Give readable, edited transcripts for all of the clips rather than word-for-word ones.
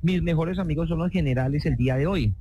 mis mejores amigos son los generales el día de hoy.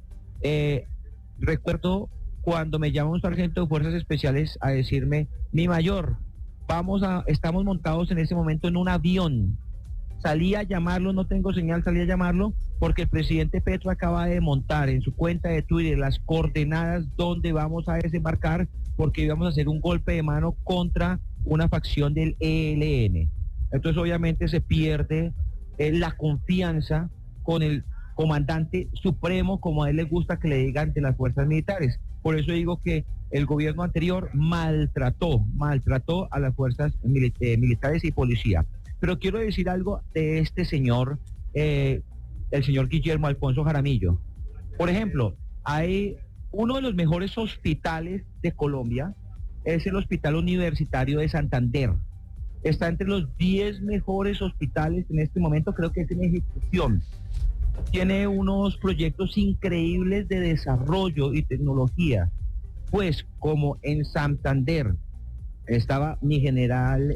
Recuerdo cuando me llama un sargento de fuerzas especiales a decirme, mi mayor, estamos montados en ese momento en un avión. Salí a llamarlo, no tengo señal, salí a llamarlo porque el presidente Petro acaba de montar en su cuenta de Twitter las coordenadas donde vamos a desembarcar porque íbamos a hacer un golpe de mano contra una facción del ELN. Entonces obviamente se pierde la confianza con el comandante supremo, como a él le gusta que le digan, de las fuerzas militares. Por eso digo que el gobierno anterior maltrató a las fuerzas militares y policía. Pero quiero decir algo de este señor, el señor Guillermo Alfonso Jaramillo. Por ejemplo, hay uno de los mejores hospitales de Colombia, es el Hospital Universitario de Santander. Está entre los 10 mejores hospitales en este momento, creo que es en ejecución. Tiene unos proyectos increíbles de desarrollo y tecnología. Pues como en Santander estaba mi general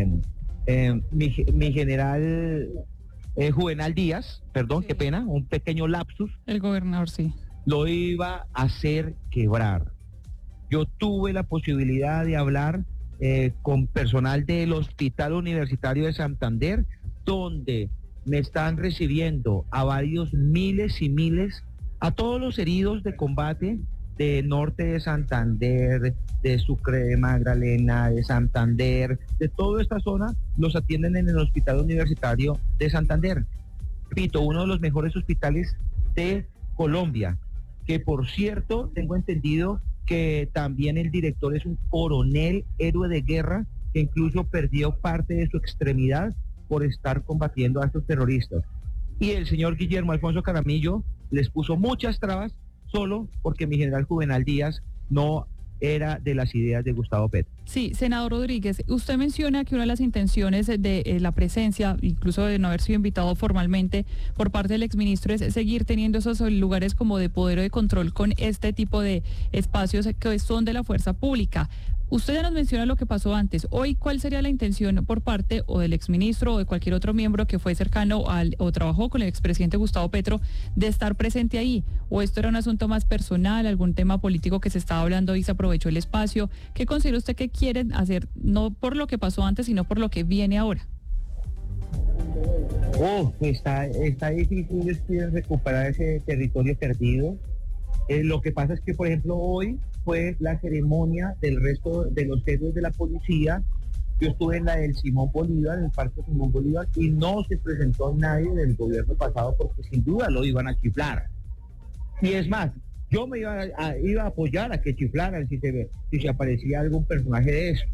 Juvenal Díaz, perdón, qué pena, un pequeño lapsus. El gobernador, sí. Lo iba a hacer quebrar. Yo tuve la posibilidad de hablar con personal del Hospital Universitario de Santander, donde me están recibiendo a varios miles y miles, a todos los heridos de combate de norte de Santander, de Sucre, de Magdalena, de Santander, de toda esta zona, los atienden en el Hospital Universitario de Santander. Repito, uno de los mejores hospitales de Colombia, que por cierto, tengo entendido que también el director es un coronel héroe de guerra, que incluso perdió parte de su extremidad por estar combatiendo a estos terroristas. Y el señor Guillermo Alfonso Jaramillo les puso muchas trabas solo porque mi general Juvenal Díaz no era de las ideas de Gustavo Petro. Sí, senador Rodríguez, usted menciona que una de las intenciones de la presencia, incluso de no haber sido invitado formalmente por parte del exministro, es seguir teniendo esos lugares como de poder o de control con este tipo de espacios que son de la fuerza pública. Usted ya nos menciona lo que pasó antes. Hoy, ¿cuál sería la intención por parte o del exministro o de cualquier otro miembro que fue cercano o trabajó con el expresidente Gustavo Petro de estar presente ahí? ¿O esto era un asunto más personal, algún tema político que se estaba hablando y se aprovechó el espacio? ¿Qué considera usted que quieren hacer, no por lo que pasó antes, sino por lo que viene ahora? Está difícil, ellos quieren recuperar ese territorio perdido. Lo que pasa es que, por ejemplo, hoy fue la ceremonia del resto de los héroes de la policía. Yo estuve en la del Simón Bolívar, en el Parque Simón Bolívar, y no se presentó nadie del gobierno pasado porque sin duda lo iban a chiflar. Y es más, yo me iba a apoyar a que chiflaran si se aparecía algún personaje de eso.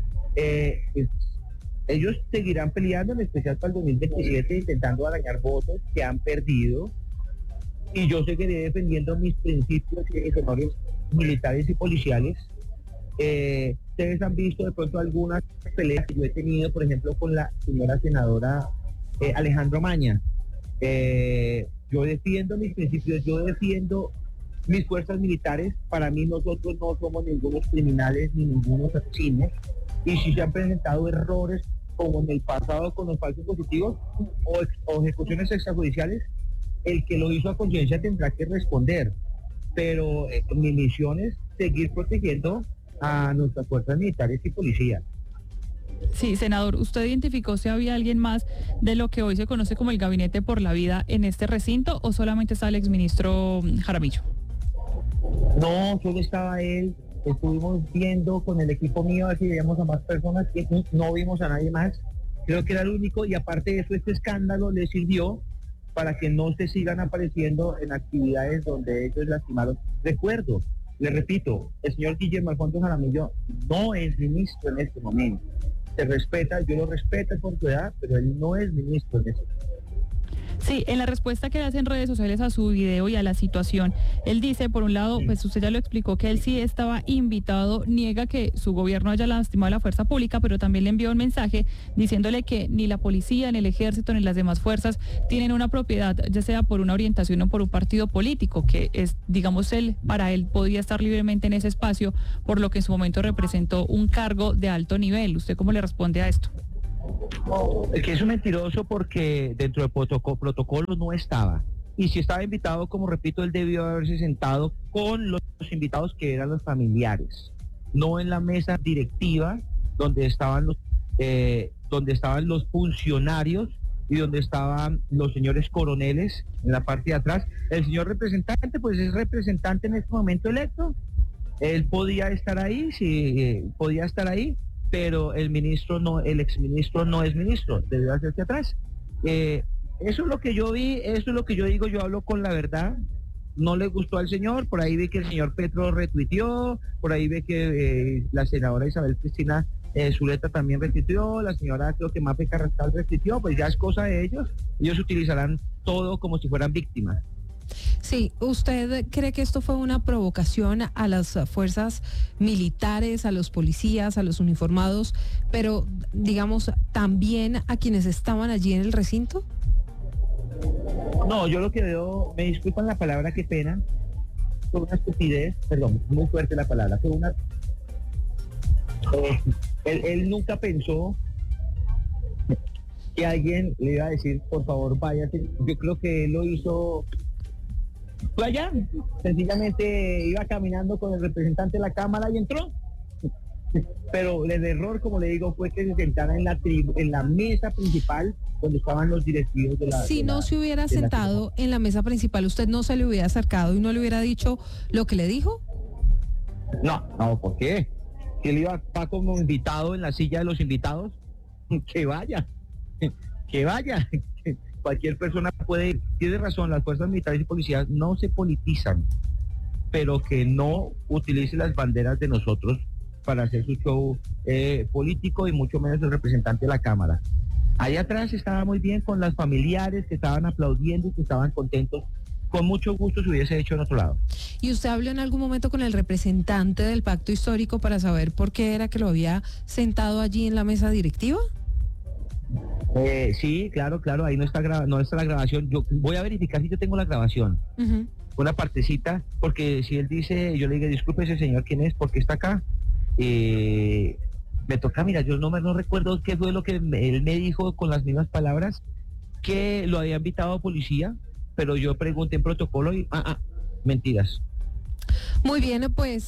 Ellos seguirán peleando, en especial para el 2027, intentando arañar votos que han perdido. Y yo seguiré defendiendo mis principios y honores militares y policiales. Ustedes han visto de pronto algunas peleas que yo he tenido, por ejemplo, con la señora senadora Alejandro Maña. Yo defiendo mis principios, yo defiendo mis fuerzas militares. Para mí nosotros no somos ningunos criminales ni ningunos asesinos. Y si se han presentado errores como en el pasado con los falsos positivos o ejecuciones extrajudiciales, el que lo hizo a conciencia tendrá que responder, pero mi misión es seguir protegiendo a nuestras fuerzas militares y policías. Sí, senador, ¿usted identificó si había alguien más de lo que hoy se conoce como el Gabinete por la Vida en este recinto o solamente está el exministro Jaramillo? No, solo estaba él. Estuvimos viendo con el equipo mío a ver si veíamos a más personas y no vimos a nadie más. Creo que era el único, y aparte de eso, este escándalo le sirvió para que no se sigan apareciendo en actividades donde ellos lastimaron. Recuerdo, le repito, el señor Guillermo Alfonso Jaramillo no es ministro en este momento. Se respeta, yo lo respeto por su edad, pero él no es ministro en este momento. Sí, en la respuesta que hace en redes sociales a su video y a la situación, él dice, por un lado, pues usted ya lo explicó, que él sí estaba invitado, niega que su gobierno haya lastimado a la fuerza pública, pero también le envió un mensaje diciéndole que ni la policía, ni el ejército, ni las demás fuerzas tienen una propiedad, ya sea por una orientación o por un partido político, que es, digamos, para él podía estar libremente en ese espacio, por lo que en su momento representó un cargo de alto nivel. ¿Usted cómo le responde a esto? Que es un mentiroso porque dentro del protocolo no estaba. Y si estaba invitado, como repito, él debió haberse sentado con los invitados que eran los familiares, no en la mesa directiva donde estaban los funcionarios y donde estaban los señores coroneles en la parte de atrás. El señor representante, pues es representante en este momento electo. Él podía estar ahí, sí, podía estar ahí, pero el ministro no, el exministro no es ministro, debió hacerse atrás. Eso es lo que yo vi, eso es lo que yo digo, yo hablo con la verdad. No le gustó al señor, por ahí vi que el señor Petro retuiteó, por ahí ve que la senadora Isabel Cristina Zuleta también retuiteó, la señora creo que Mafe Carrascal retuiteó, pues ya es cosa de ellos utilizarán todo como si fueran víctimas. Sí, ¿usted cree que esto fue una provocación a las fuerzas militares, a los policías, a los uniformados, pero digamos también a quienes estaban allí en el recinto? No, yo lo que veo, me disculpan la palabra, qué pena, fue una estupidez, perdón, muy fuerte la palabra, fue una... él nunca pensó que alguien le iba a decir, por favor, váyase. Yo creo que él lo hizo... Fue allá, sencillamente iba caminando con el representante de la Cámara y entró. Pero el error, como le digo, fue que se sentara en la mesa principal donde estaban los directivos de la... Si no se hubiera sentado en la mesa principal, ¿usted no se le hubiera acercado y no le hubiera dicho lo que le dijo? No, ¿por qué? Si él va como invitado en la silla de los invitados, que vaya. Cualquier persona puede ir. Tiene razón, las fuerzas militares y policías no se politizan, pero que no utilice las banderas de nosotros para hacer su show político y mucho menos el representante de la Cámara. Allá atrás estaba muy bien con las familiares que estaban aplaudiendo y que estaban contentos. Con mucho gusto se hubiese hecho en otro lado. ¿Y usted habló en algún momento con el representante del pacto histórico para saber por qué era que lo había sentado allí en la mesa directiva? Sí, claro, ahí no está la grabación. Yo voy a verificar si yo tengo la grabación. Uh-huh. Una partecita, porque si él dice, yo le digo, disculpe ese señor, ¿quién es? ¿Por qué está acá? Me toca, mira, yo no recuerdo qué fue lo que él me dijo con las mismas palabras, que lo había invitado a policía, pero yo pregunté en protocolo y, mentiras. Muy bien, pues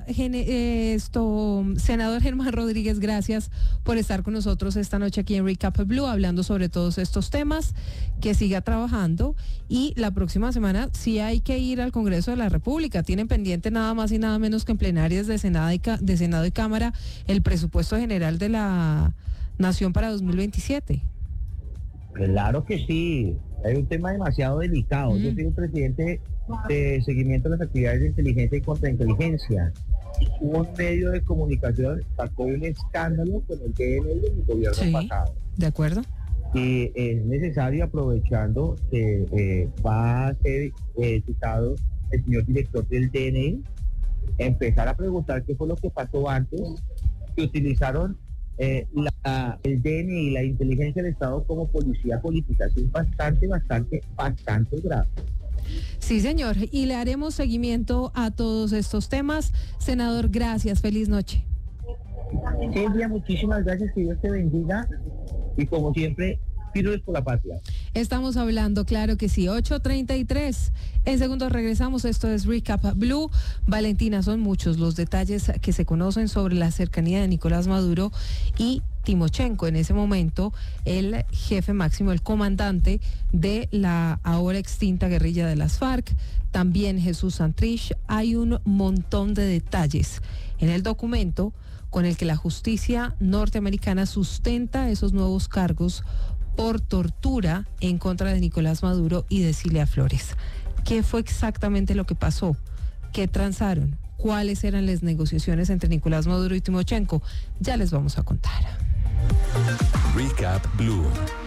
senador Germán Rodríguez, gracias por estar con nosotros esta noche aquí en Recap Blue, hablando sobre todos estos temas, que siga trabajando y la próxima semana sí hay que ir al Congreso de la República. Tienen pendiente nada más y nada menos que en plenarias de Senado y Cámara el presupuesto general de la Nación para 2027. Claro que sí, hay un tema demasiado delicado. Yo soy un presidente de seguimiento de las actividades de inteligencia y contrainteligencia. Un medio de comunicación sacó un escándalo con el DNI del gobierno pasado. De acuerdo. Y es necesario, aprovechando que va a ser citado el señor director del DNI, empezar a preguntar qué fue lo que pasó antes, que utilizaron el DNI y la inteligencia del Estado como policía política. Es bastante grave. Sí, señor, y le haremos seguimiento a todos estos temas. Senador, gracias, feliz noche. Silvia, muchísimas gracias, que Dios te bendiga y como siempre, firmes por la patria. Estamos hablando, claro que sí, 8:33. En segundos regresamos, esto es Recap Blue. Valentina, son muchos los detalles que se conocen sobre la cercanía de Nicolás Maduro y Timochenko, en ese momento el jefe máximo, el comandante de la ahora extinta guerrilla de las FARC, también Jesús Santrich. Hay un montón de detalles en el documento con el que la justicia norteamericana sustenta esos nuevos cargos por tortura en contra de Nicolás Maduro y de Cilia Flores. ¿Qué fue exactamente lo que pasó? ¿Qué transaron? ¿Cuáles eran las negociaciones entre Nicolás Maduro y Timochenko? Ya les vamos a contar. Recap Blue.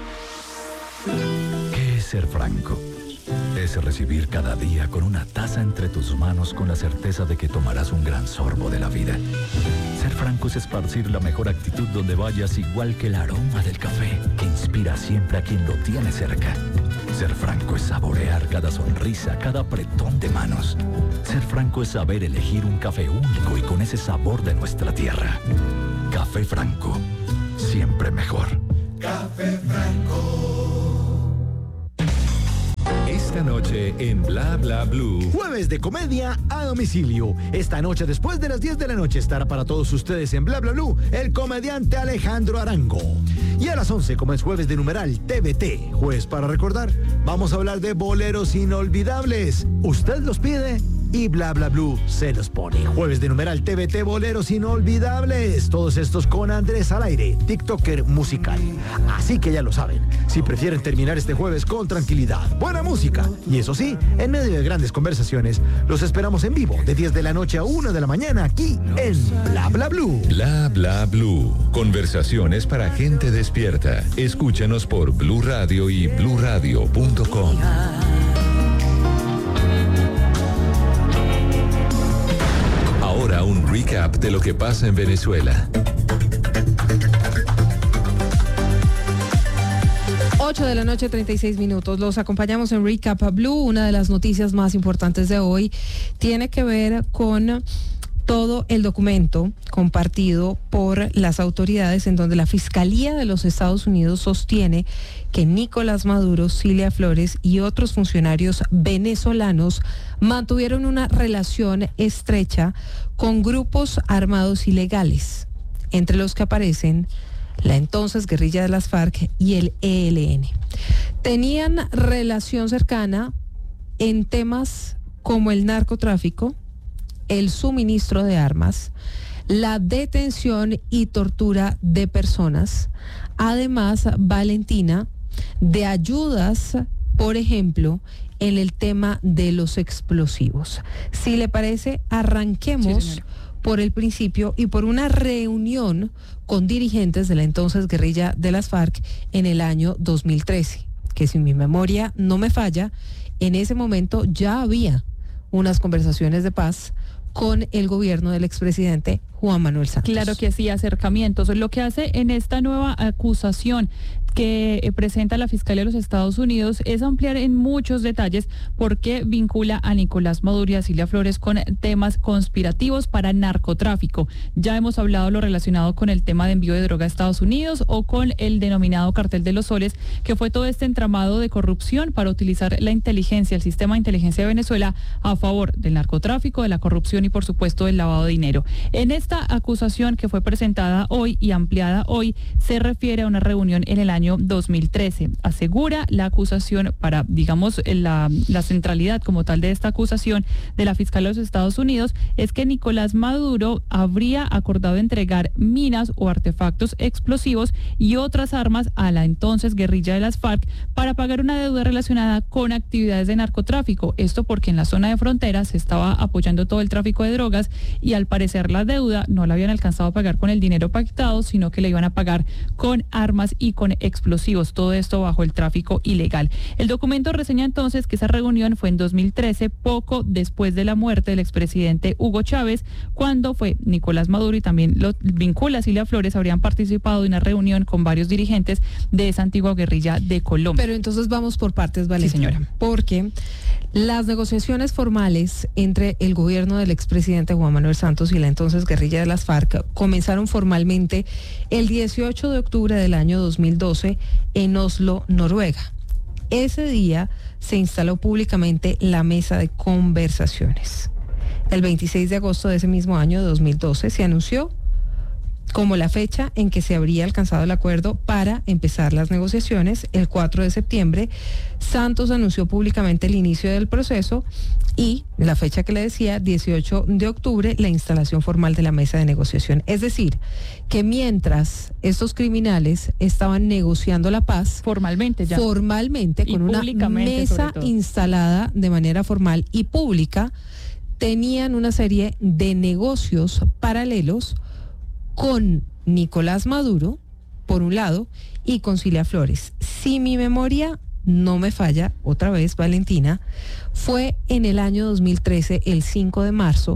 ¿Qué es ser franco? Es recibir cada día con una taza entre tus manos con la certeza de que tomarás un gran sorbo de la vida. Ser franco es esparcir la mejor actitud donde vayas, igual que el aroma del café que inspira siempre a quien lo tiene cerca. Ser franco es saborear cada sonrisa, cada apretón de manos. Ser franco es saber elegir un café único y con ese sabor de nuestra tierra. Café Franco, siempre mejor. Café Franco. Esta noche en Bla Bla Blue. Jueves de comedia a domicilio. Esta noche, después de las 10 de la noche, estará para todos ustedes en Bla Bla Blue el comediante Alejandro Arango. Y a las 11, como es jueves de numeral TVT, jueves para recordar, vamos a hablar de boleros inolvidables. Usted los pide y Bla Bla Blue se los pone. Jueves de numeral TVT, boleros inolvidables. Todos estos con Andrés al aire, TikToker musical. Así que ya lo saben, si prefieren terminar este jueves con tranquilidad, buena música y eso sí, en medio de grandes conversaciones, los esperamos en vivo de 10 de la noche a 1 de la mañana aquí en Bla Bla Blue. Bla Bla Blue. Conversaciones para gente despierta. Escúchanos por Blue Radio y bluradio.com. Ahora un recap de lo que pasa en Venezuela. 8 de la noche, 36 minutos. Los acompañamos en Recap Blue. Una de las noticias más importantes de hoy tiene que ver con todo el documento compartido por las autoridades en donde la Fiscalía de los Estados Unidos sostiene que Nicolás Maduro, Cilia Flores y otros funcionarios venezolanos mantuvieron una relación estrecha con grupos armados ilegales, entre los que aparecen la entonces guerrilla de las FARC y el ELN. Tenían relación cercana en temas como el narcotráfico, el suministro de armas, la detención y tortura de personas. Además, Valentina, de ayudas, por ejemplo, en el tema de los explosivos. Si le parece, arranquemos por el principio y por una reunión con dirigentes de la entonces guerrilla de las FARC en el año 2013, que si mi memoria no me falla, en ese momento ya había unas conversaciones de paz con el gobierno del expresidente Juan Manuel Santos. Claro que sí, acercamientos. Lo que hace en esta nueva acusación que presenta la Fiscalía de los Estados Unidos es ampliar en muchos detalles por qué vincula a Nicolás Maduro y a Cilia Flores con temas conspirativos para narcotráfico. Ya hemos hablado lo relacionado con el tema de envío de droga a Estados Unidos o con el denominado Cartel de los Soles, que fue todo este entramado de corrupción para utilizar la inteligencia, el sistema de inteligencia de Venezuela a favor del narcotráfico, de la corrupción y por supuesto del lavado de dinero. En esta acusación que fue presentada hoy y ampliada hoy, se refiere a una reunión en el año 2013. Asegura la acusación para, digamos, la centralidad como tal de esta acusación de la Fiscalía de los Estados Unidos es que Nicolás Maduro habría acordado entregar minas o artefactos explosivos y otras armas a la entonces guerrilla de las FARC para pagar una deuda relacionada con actividades de narcotráfico. Esto porque en la zona de frontera se estaba apoyando todo el tráfico de drogas y al parecer la deuda no la habían alcanzado a pagar con el dinero pactado, sino que le iban a pagar con armas y con explosivos, todo esto bajo el tráfico ilegal. El documento reseña entonces que esa reunión fue en 2013, poco después de la muerte del expresidente Hugo Chávez, cuando fue Nicolás Maduro y también lo vincula a Cilia Flores, habrían participado de una reunión con varios dirigentes de esa antigua guerrilla de Colombia. Pero entonces vamos por partes, Valentina. Sí, señora. Porque las negociaciones formales entre el gobierno del expresidente Juan Manuel Santos y la entonces guerrilla de las FARC comenzaron formalmente el 18 de octubre del año 2012 en Oslo, Noruega. Ese día se instaló públicamente la mesa de conversaciones. El 26 de agosto de ese mismo año, 2012, se anunció como la fecha en que se habría alcanzado el acuerdo para empezar las negociaciones. El 4 de septiembre, Santos anunció públicamente el inicio del proceso y la fecha que le decía, 18 de octubre, la instalación formal de la mesa de negociación. Es decir, que mientras estos criminales estaban negociando la paz formalmente con una mesa instalada de manera formal y pública, tenían una serie de negocios paralelos con Nicolás Maduro, por un lado, y con Cilia Flores. Si mi memoria no me falla, otra vez, Valentina, fue en el año 2013, el 5 de marzo,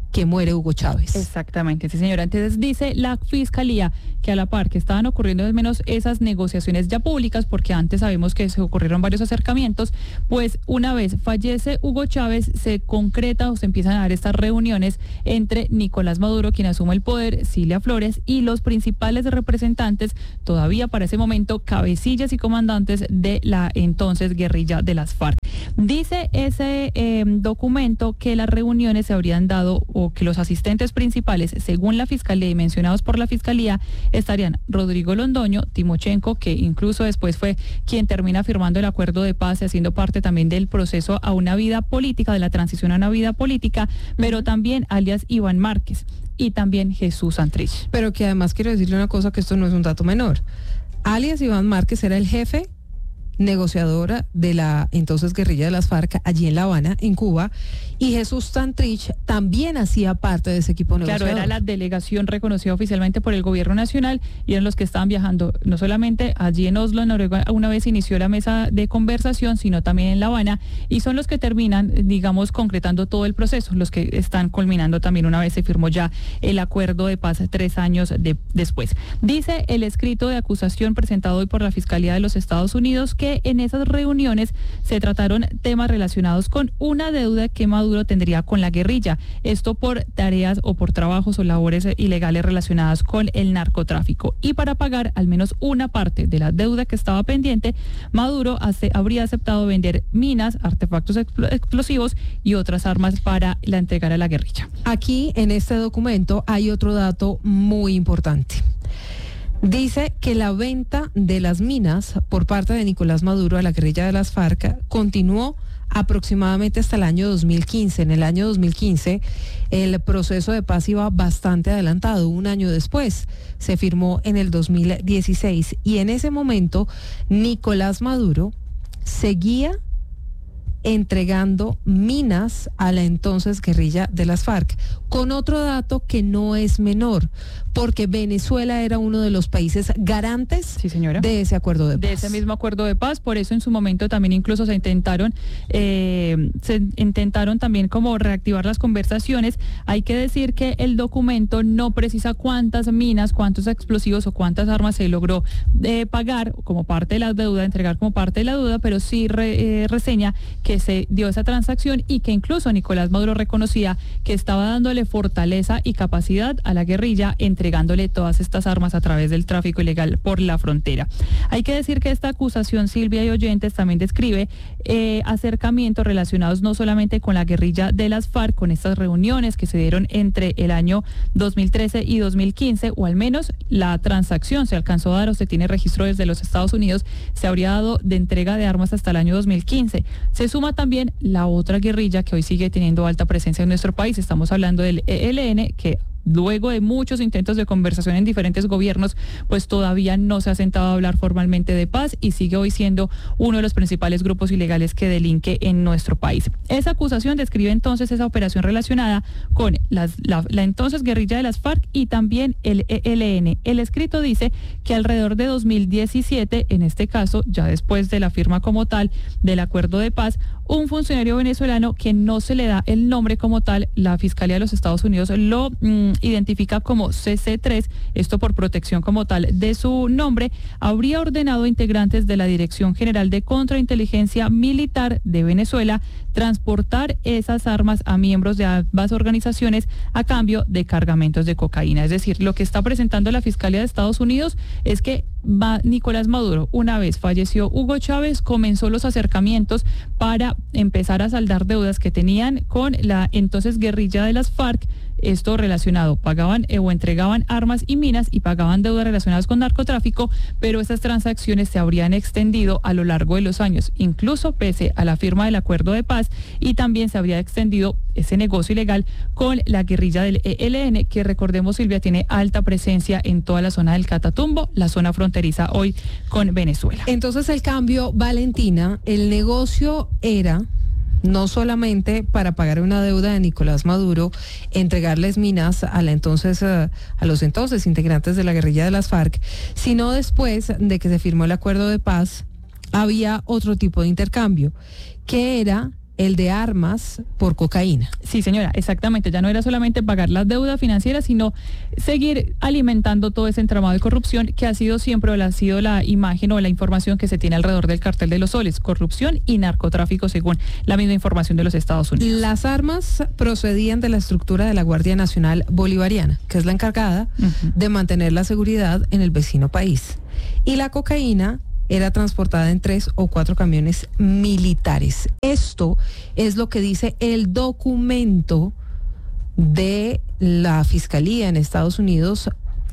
que muere Hugo Chávez. Exactamente, sí señora. Entonces dice la Fiscalía que a la par que estaban ocurriendo al menos esas negociaciones ya públicas, porque antes sabemos que se ocurrieron varios acercamientos, pues una vez fallece Hugo Chávez se concreta o se empiezan a dar estas reuniones entre Nicolás Maduro, quien asume el poder, Cilia Flores, y los principales representantes, todavía para ese momento, cabecillas y comandantes de la entonces guerrilla de las FARC. Dice ese documento que las reuniones se habrían dado o que los asistentes principales, según la Fiscalía y mencionados por la Fiscalía, estarían Rodrigo Londoño, Timochenko, que incluso después fue quien termina firmando el acuerdo de paz y haciendo parte también del proceso a una vida política, de la transición a una vida política, pero también alias Iván Márquez y también Jesús Santrich. Pero que además quiero decirle una cosa, que esto no es un dato menor. Alias Iván Márquez era el jefe negociadora de la entonces guerrilla de las FARC allí en La Habana, en Cuba, y Jesús Santrich también hacía parte de ese equipo negociador. Claro, era la delegación reconocida oficialmente por el gobierno nacional y eran los que estaban viajando no solamente allí en Oslo, en Noruega, una vez inició la mesa de conversación, sino también en La Habana, y son los que terminan, digamos, concretando todo el proceso, los que están culminando también una vez se firmó ya el acuerdo de paz 3 años después. Dice el escrito de acusación presentado hoy por la Fiscalía de los Estados Unidos que en esas reuniones se trataron temas relacionados con una deuda que Maduro tendría con la guerrilla, esto por tareas o por trabajos o labores ilegales relacionadas con el narcotráfico, y para pagar al menos una parte de la deuda que estaba pendiente, Maduro habría aceptado vender minas, artefactos explosivos y otras armas para la entregar a la guerrilla. Aquí en este documento hay otro dato muy importante. Dice que la venta de las minas por parte de Nicolás Maduro a la guerrilla de las FARC continuó aproximadamente hasta el año 2015. En el año 2015 el proceso de paz iba bastante adelantado. Un año después se firmó en el 2016 y en ese momento Nicolás Maduro seguía entregando minas a la entonces guerrilla de las FARC, con otro dato que no es menor, porque Venezuela era uno de los países garantes, sí, señora, de ese acuerdo de paz. De ese mismo acuerdo de paz, por eso en su momento también incluso se intentaron también como reactivar las conversaciones. Hay que decir que el documento no precisa cuántas minas, cuántos explosivos o cuántas armas se logró pagar como parte de la deuda, entregar como parte de la deuda, pero sí reseña que se dio esa transacción y que incluso Nicolás Maduro reconocía que estaba dándole fortaleza y capacidad a la guerrilla, entregándole todas estas armas a través del tráfico ilegal por la frontera. Hay que decir que esta acusación, Silvia y oyentes, también describe acercamientos relacionados no solamente con la guerrilla de las FARC, con estas reuniones que se dieron entre el año 2013 y 2015, o al menos la transacción se alcanzó a dar o se tiene registro desde los Estados Unidos, se habría dado de entrega de armas hasta el año 2015. Se suma también la otra guerrilla que hoy sigue teniendo alta presencia en nuestro país. Estamos hablando del ELN, que luego de muchos intentos de conversación en diferentes gobiernos, pues todavía no se ha sentado a hablar formalmente de paz y sigue hoy siendo uno de los principales grupos ilegales que delinque en nuestro país. Esa acusación describe entonces esa operación relacionada con la entonces guerrilla de las FARC y también el ELN. El escrito dice que alrededor de 2017, en este caso, ya después de la firma como tal del acuerdo de paz, un funcionario venezolano que no se le da el nombre como tal, la Fiscalía de los Estados Unidos lo identifica como CC3, esto por protección como tal de su nombre, habría ordenado a integrantes de la Dirección General de Contrainteligencia Militar de Venezuela transportar esas armas a miembros de ambas organizaciones a cambio de cargamentos de cocaína. Es decir, lo que está presentando la Fiscalía de Estados Unidos es que Nicolás Maduro, una vez falleció Hugo Chávez, comenzó los acercamientos para empezar a saldar deudas que tenían con la entonces guerrilla de las FARC. Esto relacionado, pagaban o entregaban armas y minas y pagaban deudas relacionadas con narcotráfico, pero esas transacciones se habrían extendido a lo largo de los años, incluso pese a la firma del acuerdo de paz, y también se habría extendido ese negocio ilegal con la guerrilla del ELN, que recordemos, Silvia, tiene alta presencia en toda la zona del Catatumbo, la zona fronteriza hoy con Venezuela. Entonces el cambio, Valentina, el negocio era no solamente para pagar una deuda de Nicolás Maduro, entregarles minas a los entonces integrantes de la guerrilla de las FARC, sino después de que se firmó el acuerdo de paz, había otro tipo de intercambio, que era el de armas por cocaína. Sí, señora, exactamente. Ya no era solamente pagar las deudas financieras, sino seguir alimentando todo ese entramado de corrupción que ha sido siempre, o ha sido la imagen o la información que se tiene alrededor del cartel de los soles, corrupción y narcotráfico, según la misma información de los Estados Unidos. Las armas procedían de la estructura de la Guardia Nacional Bolivariana, que es la encargada de mantener la seguridad en el vecino país. Y la cocaína era transportada en 3 o 4 camiones militares. Esto es lo que dice el documento de la Fiscalía en Estados Unidos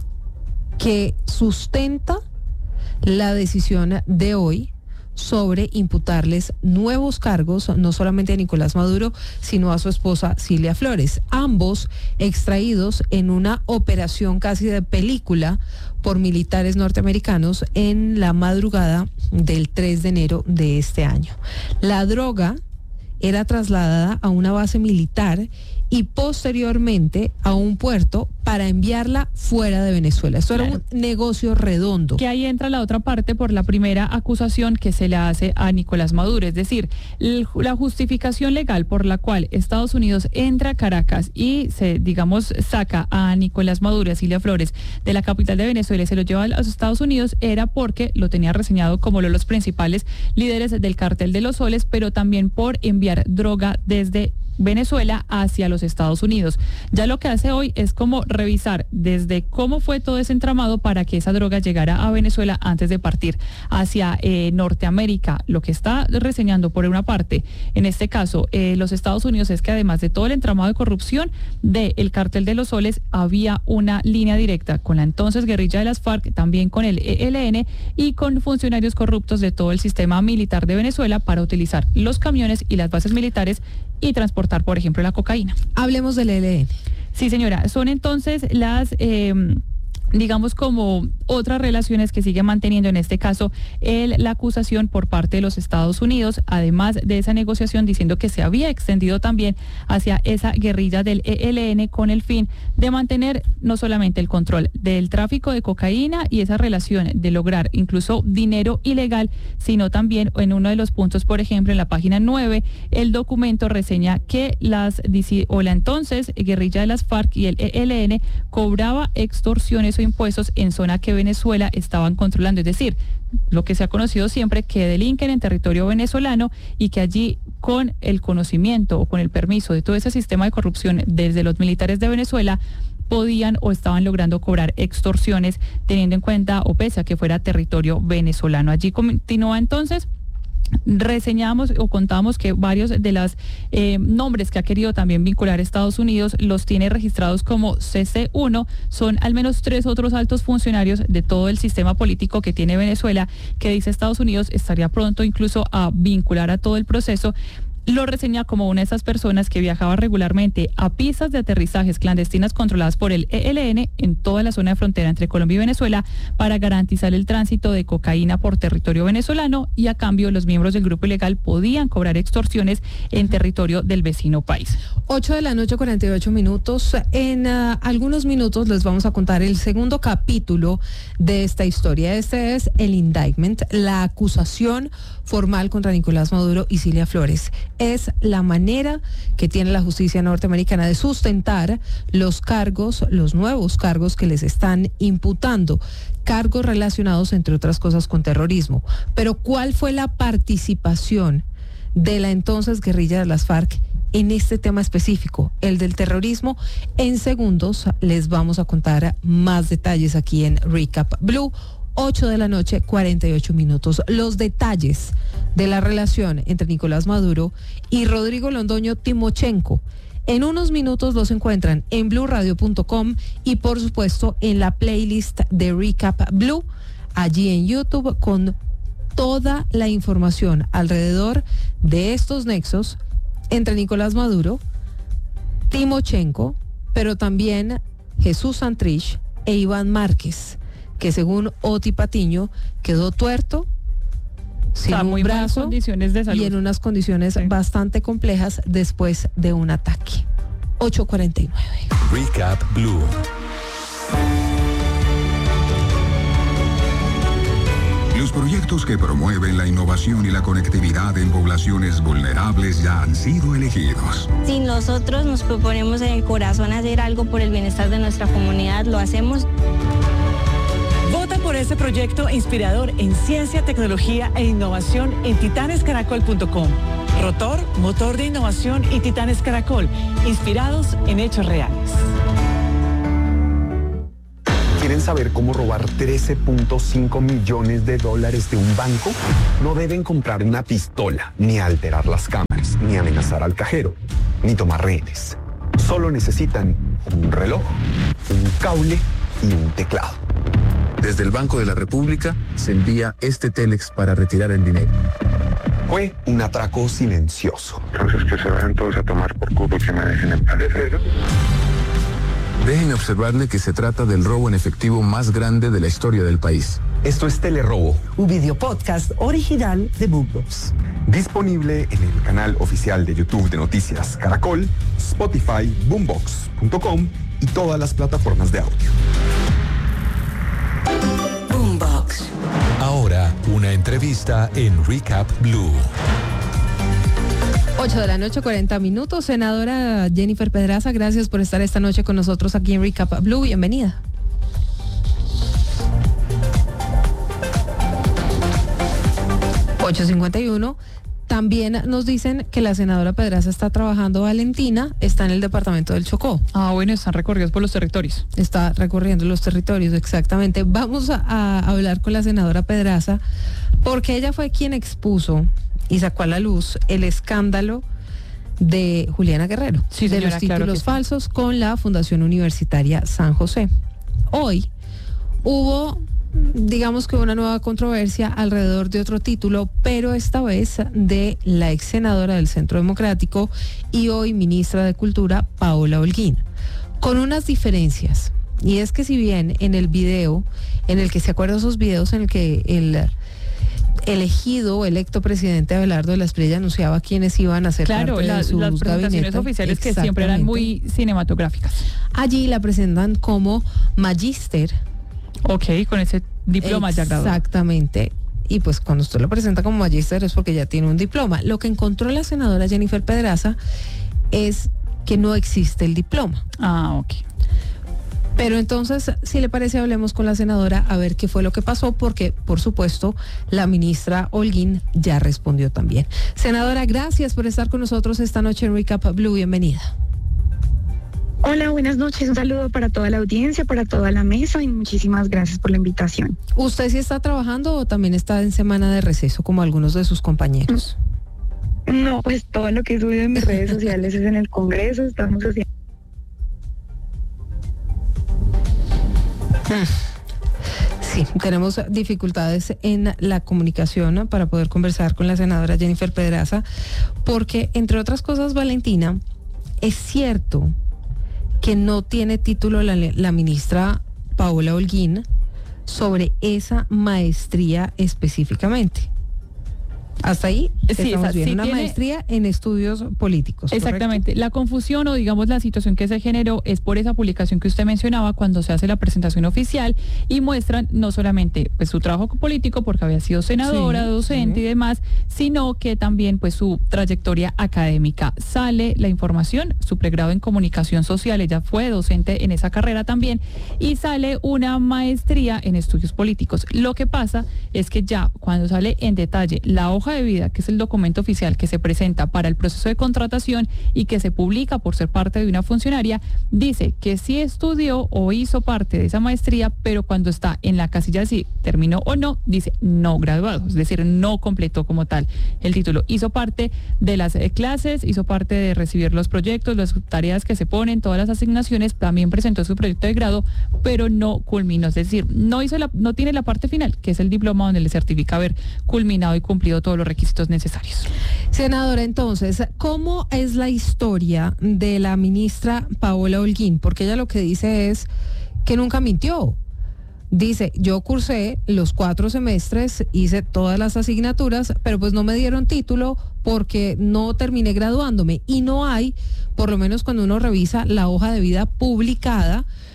que sustenta la decisión de hoy sobre imputarles nuevos cargos, no solamente a Nicolás Maduro, sino a su esposa Cilia Flores, ambos extraídos en una operación casi de película por militares norteamericanos en la madrugada del 3 de enero de este año. La droga era trasladada a una base militar y posteriormente a un puerto para enviarla fuera de Venezuela. Esto era un negocio redondo. Que ahí entra la otra parte por la primera acusación que se le hace a Nicolás Maduro, es decir, la justificación legal por la cual Estados Unidos entra a Caracas y se, digamos, saca a Nicolás Maduro y a Cilia Flores de la capital de Venezuela y se lo lleva a los Estados Unidos era porque lo tenía reseñado como los principales líderes del cartel de los soles, pero también por enviar droga desde Venezuela hacia los Estados Unidos. Ya lo que hace hoy es como revisar desde cómo fue todo ese entramado para que esa droga llegara a Venezuela antes de partir hacia Norteamérica. Lo que está reseñando por una parte, en este caso, los Estados Unidos, es que además de todo el entramado de corrupción del cartel de los soles, había una línea directa con la entonces guerrilla de las FARC, también con el ELN y con funcionarios corruptos de todo el sistema militar de Venezuela para utilizar los camiones y las bases militares y transportar, por ejemplo, la cocaína. Hablemos del ELN. Sí, señora, son entonces las digamos como otras relaciones que sigue manteniendo en este caso la acusación por parte de los Estados Unidos, además de esa negociación diciendo que se había extendido también hacia esa guerrilla del ELN con el fin de mantener no solamente el control del tráfico de cocaína y esa relación de lograr incluso dinero ilegal, sino también en uno de los puntos, por ejemplo, en la página 9, el documento reseña que la entonces guerrilla de las FARC y el ELN cobraba extorsiones o impuestos en zona que Venezuela estaban controlando, es decir, lo que se ha conocido siempre, que delinquen en territorio venezolano y que allí con el conocimiento o con el permiso de todo ese sistema de corrupción desde los militares de Venezuela podían o estaban logrando cobrar extorsiones teniendo en cuenta o pese a que fuera territorio venezolano. Allí continúa entonces. Reseñamos o contamos que varios de los nombres que ha querido también vincular Estados Unidos los tiene registrados como CC1, son al menos 3 otros altos funcionarios de todo el sistema político que tiene Venezuela, que dice Estados Unidos estaría pronto incluso a vincular a todo el proceso. Lo reseña como una de esas personas que viajaba regularmente a pistas de aterrizajes clandestinas controladas por el ELN en toda la zona de frontera entre Colombia y Venezuela para garantizar el tránsito de cocaína por territorio venezolano y a cambio los miembros del grupo ilegal podían cobrar extorsiones en territorio del vecino país. 8:48 a.m. En algunos minutos les vamos a contar el segundo capítulo de esta historia. Este es el indictment, la acusación formal contra Nicolás Maduro y Cilia Flores. Es la manera que tiene la justicia norteamericana de sustentar los cargos, los nuevos cargos que les están imputando, cargos relacionados, entre otras cosas, con terrorismo. Pero ¿cuál fue la participación de la entonces guerrilla de las FARC en este tema específico, el del terrorismo? En segundos les vamos a contar más detalles aquí en Recap Blue. 8:48 a.m. Los detalles de la relación entre Nicolás Maduro y Rodrigo Londoño Timochenko. En unos minutos los encuentran en bluradio.com y por supuesto en la playlist de Recap Blue, allí en YouTube, con toda la información alrededor de estos nexos entre Nicolás Maduro, Timochenko, pero también Jesús Santrich e Iván Márquez, que según Oti Patiño quedó tuerto, sin un brazo condiciones de salud, y en unas condiciones bastante complejas después de un ataque. 8:49. Recap Blue. Los proyectos que promueven la innovación y la conectividad en poblaciones vulnerables ya han sido elegidos. Si nosotros nos proponemos en el corazón hacer algo por el bienestar de nuestra comunidad, lo hacemos. Vota por este proyecto inspirador en ciencia, tecnología e innovación en titanescaracol.com. Rotor, motor de innovación y Titanes Caracol, inspirados en hechos reales. ¿Quieren saber cómo robar 13.5 millones de dólares de un banco? No deben comprar una pistola, ni alterar las cámaras, ni amenazar al cajero, ni tomar rehenes. Solo necesitan un reloj, un cable y un teclado. Desde el Banco de la República se envía este Telex para retirar el dinero. Fue un atraco silencioso. Entonces que se vayan todos a tomar por culo y que me dejen en paz. Dejen observarle que se trata del robo en efectivo más grande de la historia del país. Esto es Telerobo, Un video podcast original de Boombox. disponible en el canal oficial de YouTube de Noticias Caracol, Spotify, Boombox.com y todas las plataformas de audio. Boombox. Ahora, una entrevista en Recap Blue. 8 de la noche, 40 minutos. Senadora Jennifer Pedraza, gracias por estar esta noche con nosotros aquí en Recap Blue. Bienvenida. $8:51. También nos dicen que la senadora Pedraza está trabajando, Valentina, está en el departamento del Chocó. Ah, bueno, están recorridos por los territorios. Está recorriendo los territorios, exactamente. Vamos a hablar con la senadora Pedraza porque ella fue quien expuso y sacó a la luz el escándalo de Juliana Guerrero, sí, señora, de los títulos claro falsos con la Fundación Universitaria San José. Hoy hubo, digamos que una nueva controversia alrededor de otro título, pero esta vez de la ex senadora del Centro Democrático y hoy ministra de Cultura, Paola Holguín, con unas diferencias. Y es que si bien en el video, en el que se acuerdan esos videos en el que el electo presidente Abelardo de la Espriella anunciaba quiénes iban a ser parte de sus las presentaciones gabinetes oficiales que siempre eran muy cinematográficas. Allí la presentan como magíster. Ok, con ese diploma ya graduado. Exactamente. Y pues cuando usted lo presenta como magíster es porque ya tiene un diploma. Lo que encontró la senadora Jennifer Pedraza es que no existe el diploma. Ah, ok. Pero entonces, si le parece, hablemos con la senadora a ver qué fue lo que pasó, porque, por supuesto, la ministra Holguín ya respondió también. Senadora, gracias por estar con nosotros esta noche en Recap Blue. Bienvenida. Hola, buenas noches. Un saludo para toda la audiencia, para toda la mesa y muchísimas gracias por la invitación. ¿Usted sí está trabajando o también está en semana de receso como algunos de sus compañeros? No, pues todo lo que he subido en mis redes sociales es en el Congreso. Estamos haciendo... Sí, tenemos dificultades en la comunicación para poder conversar con la senadora Jennifer Pedraza, porque, entre otras cosas, Valentina, es cierto que no tiene título la ministra Paola Holguín sobre esa maestría específicamente. Hasta ahí estamos viendo una maestría en estudios políticos. Exactamente. ¿Correcto? La confusión o digamos la situación que se generó es por esa publicación que usted mencionaba cuando se hace la presentación oficial y muestran no solamente pues su trabajo político porque había sido senadora, docente y demás, sino que también pues su trayectoria académica. Sale la información, su pregrado en comunicación social, ella fue docente en esa carrera también, y sale una maestría en estudios políticos. Lo que pasa es que ya cuando sale en detalle la hoja de vida, que es el documento oficial que se presenta para el proceso de contratación y que se publica por ser parte de una funcionaria, dice que sí estudió o hizo parte de esa maestría, pero cuando está en la casilla de si terminó o no, dice no graduado, es decir, no completó como tal el título. Hizo parte de las clases, hizo parte de recibir los proyectos, las tareas que se ponen, todas las asignaciones, también presentó su proyecto de grado, pero no culminó, es decir, no tiene la parte final, que es el diploma donde le certifica haber culminado y cumplido todos los requisitos necesarios. Senadora, entonces, ¿cómo es la historia de la ministra Paola Holguín? Porque ella lo que dice es que nunca mintió. Dice, yo cursé los 4 semestres, hice todas las asignaturas, pero pues no me dieron título porque no terminé graduándome. Y no hay, por lo menos cuando uno revisa la hoja de vida publicada,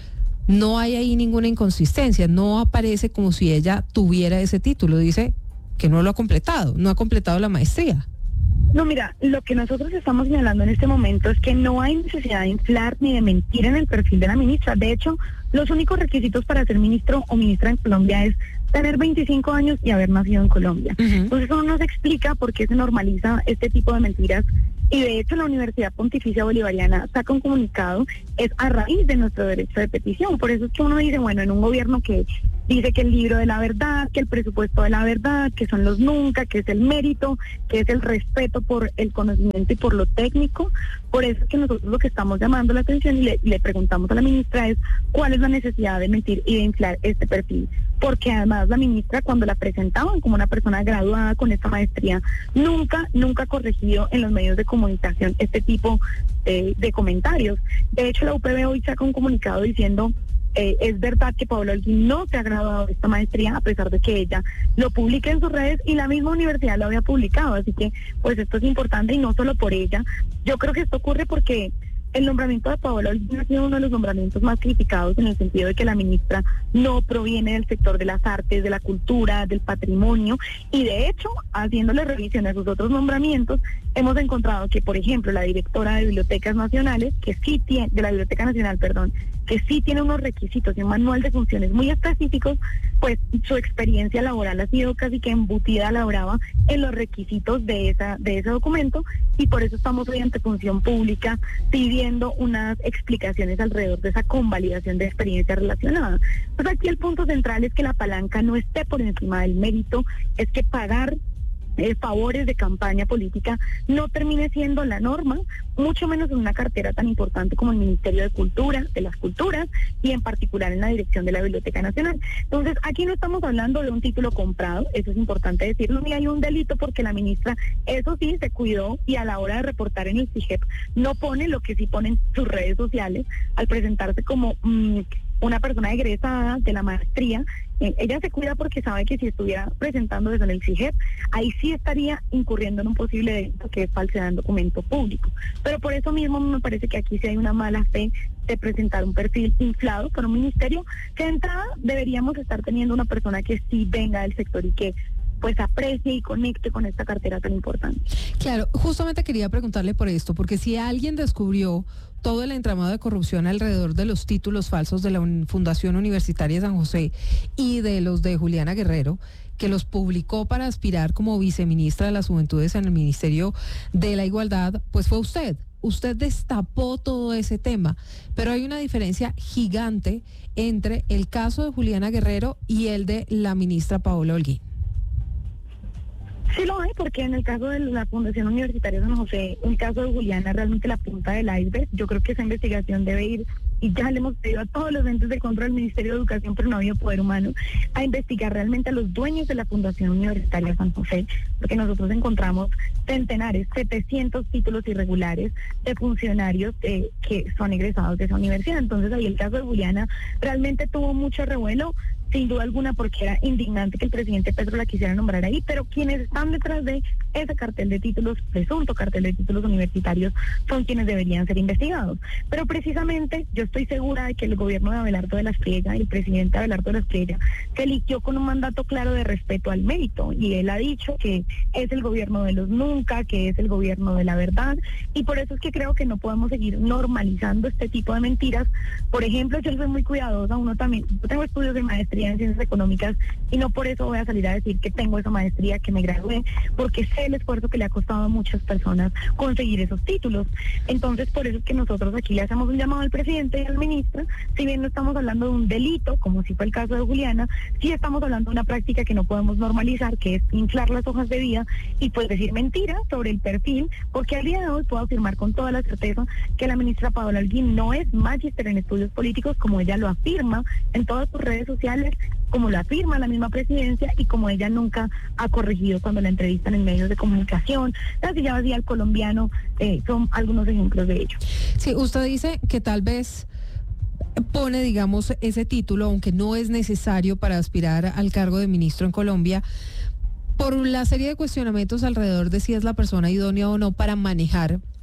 no hay ahí ninguna inconsistencia, no aparece como si ella tuviera ese título, dice que no lo ha completado, no ha completado la maestría. No, mira, lo que nosotros estamos señalando en este momento es que no hay necesidad de inflar ni de mentir en el perfil de la ministra. De hecho, los únicos requisitos para ser ministro o ministra en Colombia es tener 25 años y haber nacido en Colombia. Entonces eso nos explica por qué se normaliza este tipo de mentiras. Y de hecho la Universidad Pontificia Bolivariana saca un comunicado, es a raíz de nuestro derecho de petición. Por eso es que uno dice, bueno, en un gobierno que dice que el libro de la verdad, que el presupuesto de la verdad, que son los nunca, que es el mérito, que es el respeto por el conocimiento y por lo técnico. Por eso es que nosotros lo que estamos llamando la atención y le preguntamos a la ministra es cuál es la necesidad de mentir y de inflar este perfil. Porque además la ministra, cuando la presentaban como una persona graduada con esta maestría, nunca ha corregido en los medios de comunicación este tipo de comentarios. De hecho, la UPB hoy saca un comunicado diciendo es verdad que Paola Holguín no se ha graduado de esta maestría, a pesar de que ella lo publica en sus redes y la misma universidad lo había publicado. Así que pues esto es importante y no solo por ella. Yo creo que esto ocurre porque el nombramiento de Paola Holguín ha sido uno de los nombramientos más criticados, en el sentido de que la ministra no proviene del sector de las artes, de la cultura, del patrimonio, y de hecho, haciéndole revisión a sus otros nombramientos, hemos encontrado que, por ejemplo, la directora de Bibliotecas Nacionales, que sí tiene, de la Biblioteca Nacional, perdón, que sí tiene unos requisitos y un manual de funciones muy específicos, pues su experiencia laboral ha sido casi que embutida a la brava en los requisitos de ese documento, y por eso estamos hoy ante función pública pidiendo unas explicaciones alrededor de esa convalidación de experiencia relacionada. Pues aquí el punto central es que la palanca no esté por encima del mérito, es que pagar favores de campaña política no termine siendo la norma, mucho menos en una cartera tan importante como el Ministerio de Cultura, de las Culturas, y en particular en la dirección de la Biblioteca Nacional. Entonces, aquí no estamos hablando de un título comprado, eso es importante decirlo, ni hay un delito porque la ministra, eso sí, se cuidó y a la hora de reportar en el CIGEP no pone lo que sí pone en sus redes sociales al presentarse como una persona egresada de la maestría. Ella se cuida porque sabe que si estuviera presentando eso en el CIGEP, ahí sí estaría incurriendo en un posible delito que es falsedad en documento público. Pero por eso mismo me parece que aquí sí hay una mala fe de presentar un perfil inflado por un ministerio, que de entrada deberíamos estar teniendo una persona que sí venga del sector y que pues aprecie y conecte con esta cartera tan importante. Claro, justamente quería preguntarle por esto, porque si alguien descubrió todo el entramado de corrupción alrededor de los títulos falsos de la Fundación Universitaria San José y de los de Juliana Guerrero, que los publicó para aspirar como viceministra de las Juventudes en el Ministerio de la Igualdad, pues fue usted. Usted destapó todo ese tema, pero hay una diferencia gigante entre el caso de Juliana Guerrero y el de la ministra Paola Holguín. Sí lo hay, porque en el caso de la Fundación Universitaria San José, el caso de Juliana es realmente la punta del iceberg. Yo creo que esa investigación debe ir, y ya le hemos pedido a todos los entes de control del Ministerio de Educación, pero no ha habido poder humano, a investigar realmente a los dueños de la Fundación Universitaria San José, porque nosotros encontramos centenares, 700 títulos irregulares de funcionarios que son egresados de esa universidad. Entonces ahí el caso de Juliana realmente tuvo mucho revuelo, sin duda alguna, porque era indignante que el presidente Petro la quisiera nombrar ahí, pero quienes están detrás de ese cartel de títulos, presunto cartel de títulos universitarios, son quienes deberían ser investigados. Pero precisamente yo estoy segura de que el gobierno de Abelardo de la Espriella, el presidente Abelardo de la Espriella, se eligió con un mandato claro de respeto al mérito, y él ha dicho que es el gobierno de los nunca, que es el gobierno de la verdad, y por eso es que creo que no podemos seguir normalizando este tipo de mentiras. Por ejemplo, yo soy muy cuidadosa, yo tengo estudios de maestría en ciencias económicas y no por eso voy a salir a decir que tengo esa maestría, que me gradué, porque sé el esfuerzo que le ha costado a muchas personas conseguir esos títulos. Entonces, por eso es que nosotros aquí le hacemos un llamado al presidente y al ministro. Si bien no estamos hablando de un delito, como si fue el caso de Juliana, sí estamos hablando de una práctica que no podemos normalizar, que es inflar las hojas de vida y pues decir mentiras sobre el perfil, porque al día de hoy puedo afirmar con toda la certeza que la ministra Paola Holguín no es magíster en estudios políticos, como ella lo afirma en todas sus redes sociales, como lo afirma la misma presidencia, y como ella nunca ha corregido cuando la entrevistan en medios de comunicación. La silla vacía al colombiano son algunos ejemplos de ello. Sí, usted dice que tal vez pone, digamos, ese título, aunque no es necesario para aspirar al cargo de ministro en Colombia, por la serie de cuestionamientos alrededor de si es la persona idónea o no para manejar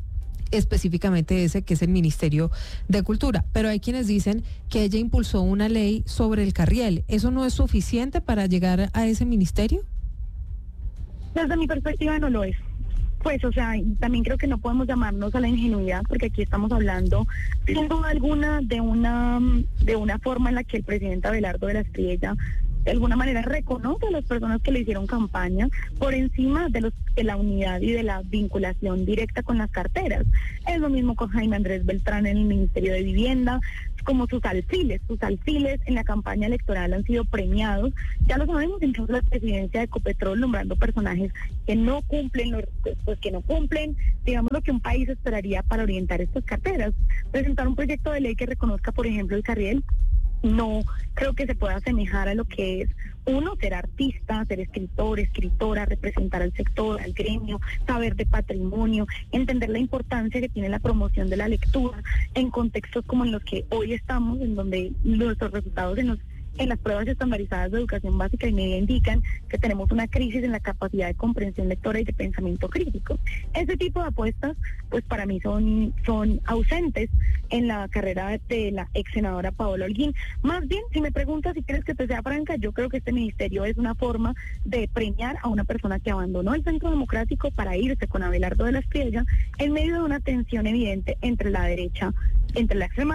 específicamente ese que es el Ministerio de Cultura. Pero hay quienes dicen que ella impulsó una ley sobre el carriel. ¿Eso no es suficiente para llegar a ese ministerio? Desde mi perspectiva no lo es. Pues, o sea, también creo que no podemos llamarnos a la ingenuidad, porque aquí estamos hablando, sin duda alguna, de una forma en la que el presidente Abelardo de la Espriella de alguna manera reconoce a las personas que le hicieron campaña por encima de la unidad y de la vinculación directa con las carteras. Es lo mismo con Jaime Andrés Beltrán en el Ministerio de Vivienda, como sus alfiles en la campaña electoral han sido premiados. Ya lo sabemos, incluso la presidencia de Ecopetrol nombrando personajes que no cumplen, digamos, lo que un país esperaría para orientar estas carteras. Presentar un proyecto de ley que reconozca, por ejemplo, el carriel, no creo que se pueda asemejar a lo que es ser artista, ser escritor, escritora, representar al sector, al gremio, saber de patrimonio, entender la importancia que tiene la promoción de la lectura en contextos como en los que hoy estamos, en donde nuestros resultados en las pruebas estandarizadas de educación básica y media indican que tenemos una crisis en la capacidad de comprensión lectora y de pensamiento crítico. Ese tipo de apuestas, pues para mí son ausentes en la carrera de la ex senadora Paola Holguín. Más bien, si me preguntas si quieres que te sea franca, yo creo que este ministerio es una forma de premiar a una persona que abandonó el centro democrático para irse con Abelardo de la Espriella en medio de una tensión evidente entre la derecha, entre la extrema